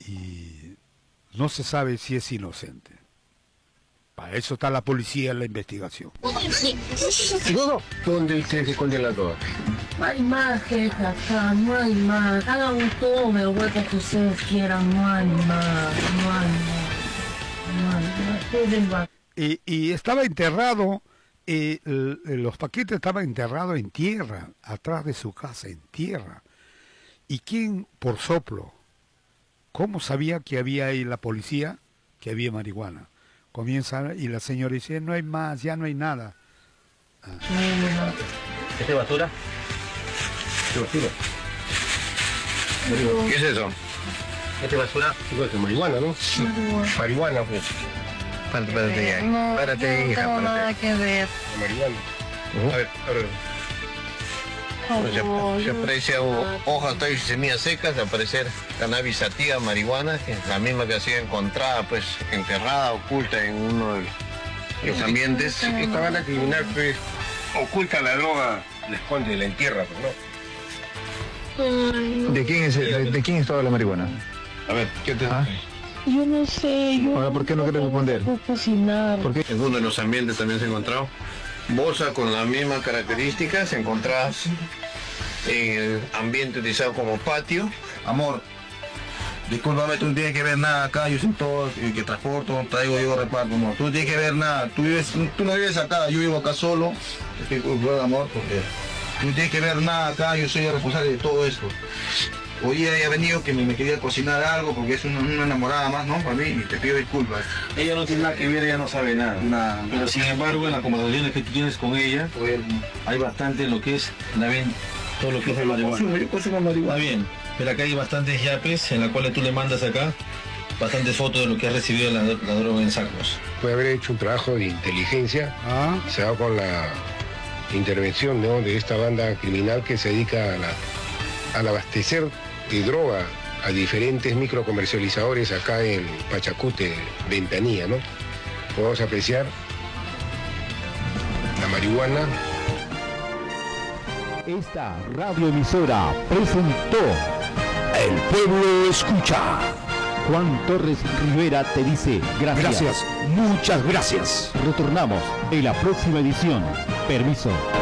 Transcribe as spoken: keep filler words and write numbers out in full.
y no se sabe si es inocente. Para eso está la policía en la investigación. ¿Y luego? ¿Dónde ustedes esconden la droga? No hay más, jefe, acá, no hay más. Hagan todo el hueco que ustedes quieran, no hay más, no hay más. No hay más, no hay más. Y, y estaba enterrado, eh, el, los paquetes estaban enterrados en tierra, atrás de su casa, en tierra. ¿Y quién, por soplo? ¿Cómo sabía que había ahí la policía, que había marihuana? Comienza y la señora dice, no hay más, ya no hay nada. Ah. ¿Este es basura? ¿Qué basura? ¿Qué es eso? ¿Este es basura? Igual que marihuana, ¿no? Marihuana, pues. Espérate, espérate, No, espérate, yo no hija, tengo nada espérate. que ver. Marihuana. Uh-huh. A ver, a ver. Se, No, se yo- aprecia hojas, tallos y semillas secas, de aparecer cannabis sativa, marihuana, que es la misma que ha sido encontrada, pues, enterrada, oculta en uno de los ambientes. Esta banda criminal, pues, oculta la droga, la esconde, la entierra, pues, ¿no? Ay, no. ¿De quién es, el- de, de quién es toda la marihuana? A ver, ¿qué te ¿Ah? Yo no sé, yo Ahora, ¿por qué no quieres responder? puedo cocinar. ¿Por qué? En uno de los ambientes también se ha encontrado bolsa con las mismas características encontradas en el ambiente utilizado como patio. Amor, discúlpame, tú no tienes que ver nada acá, yo soy todo el que transporto, traigo, yo reparto, amor. Tú no tienes que ver nada, tú, vives, tú no vives acá, yo vivo acá solo. Te pido, amor, porque tú no tienes que ver nada acá, yo soy el responsable de todo esto. Hoy día he venido que me, me quería cocinar algo porque es una, una enamorada más, ¿no? Para mí, y te pido disculpas. Ella no tiene nada que ver, ella no sabe nada. Nada. Pero sin embargo, en las conversaciones que tú tienes con ella, hay bastante en lo que es la ven, todo lo que es el marihuana. Consumo, yo consumo Está marihuana. bien, pero acá hay bastantes yapes en la cual tú le mandas acá bastantes fotos de lo que has recibido la, la droga en sacos. Puede haber hecho un trabajo de inteligencia, Ah, se da con la intervención, ¿no?, de esta banda criminal que se dedica a la, al abastecer de droga a diferentes microcomercializadores acá en Pachacute, Ventanilla, ¿no? Podemos apreciar la marihuana. Esta radioemisora presentó El Pueblo Escucha. Juan Torres Rivera te dice gracias. gracias, muchas gracias. Retornamos en la próxima edición. Permiso.